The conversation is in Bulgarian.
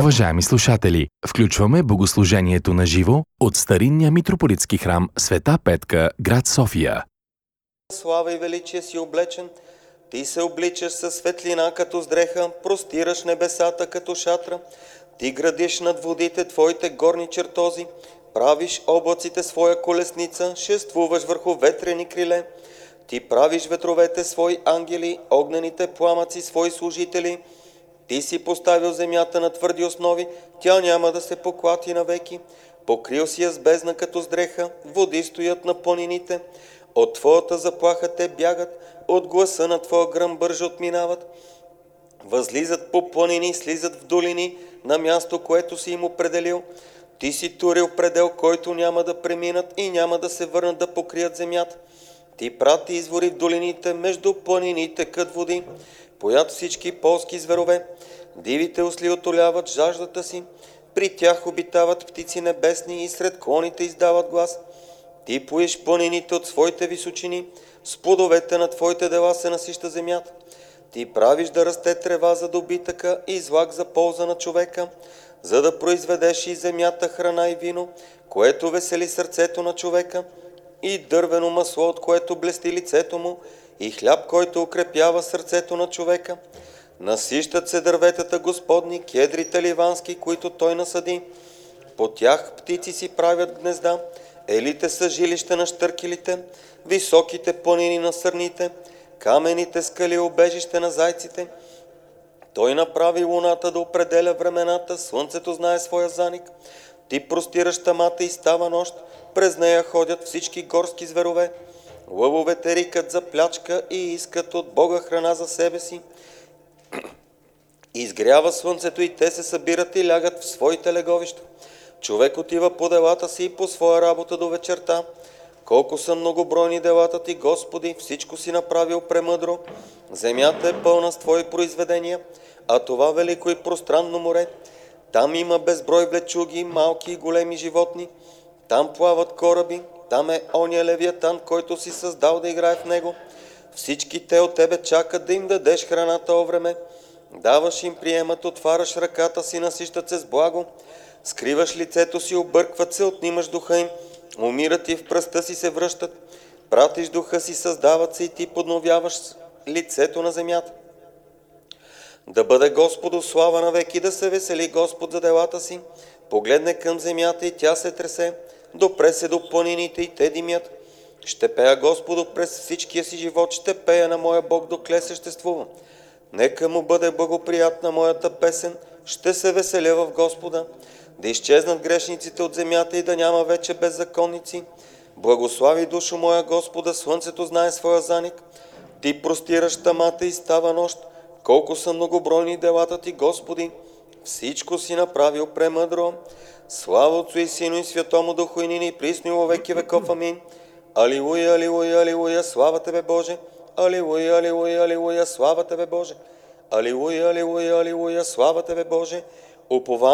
Уважаеми слушатели, включваме богослужението на живо от старинния митрополитски храм Света Петка, град София. Слава и величие си облечен, ти се обличаш със светлина като с дреха, простираш небесата като шатра, ти градиш над водите твоите горни чертози, правиш облаците своя колесница, шествуваш върху ветрени криле, ти правиш ветровете свои ангели, огнените пламъци свои служители, ти си поставил земята на твърди основи, тя няма да се поклати навеки. Покрил си я с бездна като с дреха, води стоят на планините. От твоята заплаха те бягат, от гласа на твоя гръм бърже отминават. Възлизат по планини, слизат в долини, на място, което си им определил. Ти си турил предел, който няма да преминат и няма да се върнат да покрият земята. Ти прати извори в долините, между планините кът води, поят всички полски зверове. Дивите осли отоляват жаждата си, при тях обитават птици небесни и сред клоните издават глас. Ти поиш планините от своите височини, с плодовете на твоите дела се насища земята. Ти правиш да расте трева за добитъка и злак за полза на човека, за да произведеш и земята храна и вино, което весели сърцето на човека, и дървено масло, от което блести лицето му, и хляб, който укрепява сърцето на човека. Насищат се дърветата Господни, кедрите ливански, които той насади. По тях птици си правят гнезда, елите са жилища на щъркелите, високите планини на сърните, камените скали убежище на зайците. Той направи луната да определя времената, слънцето знае своя заник. Ти простираш тамата и става нощ, през нея ходят всички горски зверове. Лъвовете рикат за плячка и искат от Бога храна за себе си. Изгрява слънцето и те се събират и лягат в своите леговища. Човек отива по делата си и по своя работа до вечерта. Колко са многобройни делата ти, Господи, всичко си направил премъдро. Земята е пълна с Твои произведения, а това велико и пространно море. Там има безброй влечуги, малки и големи животни. Там плават кораби, там е оня левиатан, който си създал да играе в него. Всички те от Тебе чакат да им дадеш храната о време. Даваш им приемат, отваряш ръката си, насищат се с благо. Скриваш лицето си, объркват се, отнимаш духа им. Умират и в пръста си се връщат. Пратиш духа си, създават се и ти подновяваш лицето на земята. Да бъде Господу слава навеки, да се весели Господ за делата си. Погледне към земята и тя се тресе, допре се до планините и те димят. Ще пея Господу през всичкия си живот, ще пея на моя Бог, докле съществува. Нека му бъде благоприятна моята песен, ще се веселя в Господа. Да изчезнат грешниците от земята и да няма вече беззаконници. Благослави душо моя Господа, слънцето знае своя заник. Ти простираш тамата и става нощ. Колко са многобройни делата ти, Господи, всичко си направил премъдро. Слава Отцу и Сину и Святому Духу и нини и присно и во веки веков. Амин. Алилуя, алилуя, алилуя, слава Тебе, Боже. Алилуя, алилуя, алилуя, слава Тебе, Боже. Алилуя, алилуя, алилуя, слава Тебе, Боже.